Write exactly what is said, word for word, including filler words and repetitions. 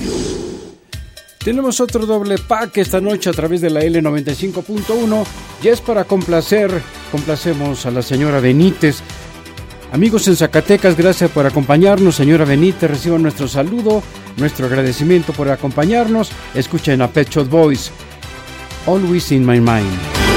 Tenemos otro doble pack esta noche a través de la L noventa y cinco punto uno. Y es para complacer, complacemos a la señora Benítez. Amigos en Zacatecas, gracias por acompañarnos. Señora Benítez, reciban nuestro saludo, nuestro agradecimiento por acompañarnos. Escuchen a Pet Shop Boys, Always in My Mind.